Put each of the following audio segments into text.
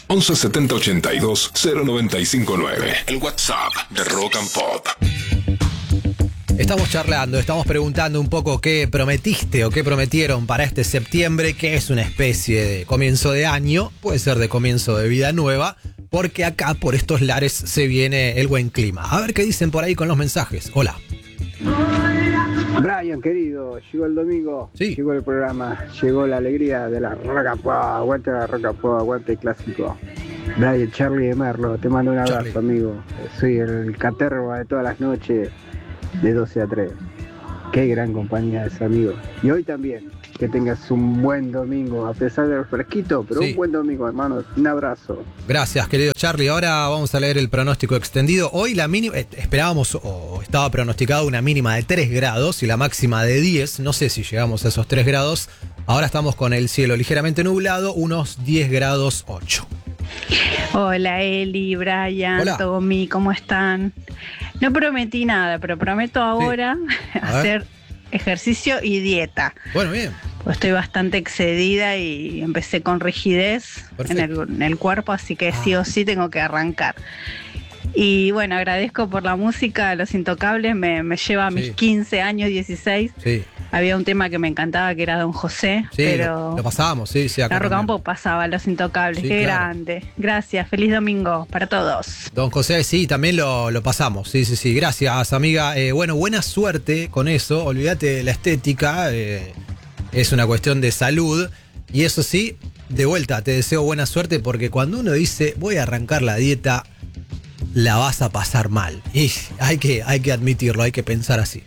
11 70 82 0959. El WhatsApp de Rock and Pop. Estamos charlando, estamos preguntando un poco qué prometiste o qué prometieron para este septiembre, que es una especie de comienzo de año, puede ser de comienzo de vida nueva, porque acá por estos lares se viene el buen clima. A ver qué dicen por ahí con los mensajes. Hola. Brian, querido, llegó el domingo, sí. Llegó el programa, llegó la alegría de la Rock and Pop, aguante la Rock and Pop, aguante el clásico. Brian, Charlie de Merlo, te mando un abrazo, Charlie. Amigo. Soy el caterva de todas las noches, de 12 a 3. Qué gran compañía es, amigo. Y hoy también, que tengas un buen domingo, a pesar del fresquito, pero sí. Un buen domingo, hermano. Un abrazo. Gracias, querido Charlie. Ahora vamos a leer el pronóstico extendido. Hoy la mínima, esperábamos o estaba pronosticado una mínima de 3 grados y la máxima de 10. No sé si llegamos a esos 3 grados. Ahora estamos con el cielo ligeramente nublado, unos 10 grados 8. Hola Eli, Brian, Hola. Tommy, ¿cómo están? No prometí nada, pero prometo ahora hacer ejercicio y dieta. Bueno, bien. Pues estoy bastante excedida y empecé con rigidez en el cuerpo, así que sí o sí tengo que arrancar. Y bueno, agradezco por la música, Los Intocables, me lleva a mis 15 años, 16. Sí. Había un tema que me encantaba que era Don José, sí, pero lo pasábamos, sí, acá la Rock and Pop pasaba Los Intocables, sí, qué claro. Grande. Gracias, feliz domingo para todos. Don José, sí, también lo pasamos, sí, gracias amiga. Bueno, buena suerte con eso, olvídate de la estética, es una cuestión de salud y eso sí, de vuelta, te deseo buena suerte porque cuando uno dice voy a arrancar la dieta, la vas a pasar mal y hay que admitirlo, hay que pensar así.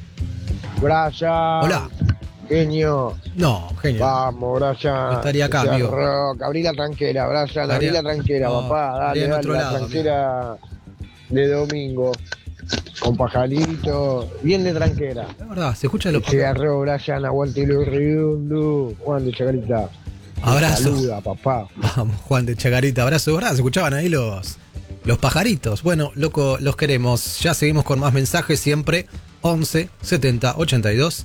Brian. Hola. Genio. No, genio. Vamos, Brian. Estaría acá, amigo. Rock. Abrí la tranquera, Brian. Abrí la tranquera, papá. Dale, la tranquera de domingo. Con pajarito. Bien de tranquera. Es verdad, se escucha lo que agarró, Brian. Aguante lo redondo. Juan de Chacarita. Abrazo. Saluda, papá. Vamos, Juan de Chacarita. Abrazo, ¿verdad? Se escuchaban ahí los pajaritos. Bueno, loco, los queremos. Ya seguimos con más mensajes siempre. 11 70 82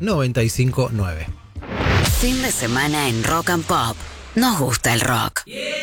0959. Fin de semana en Rock and Pop. Nos gusta el rock.